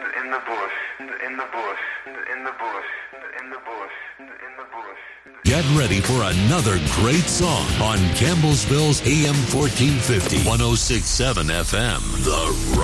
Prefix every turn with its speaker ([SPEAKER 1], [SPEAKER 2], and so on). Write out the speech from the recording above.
[SPEAKER 1] in the bush, in the bush, in the bush, in the bush, in the bush.
[SPEAKER 2] Get ready for another great song on Campbellsville's AM 1450, 106.7 FM. The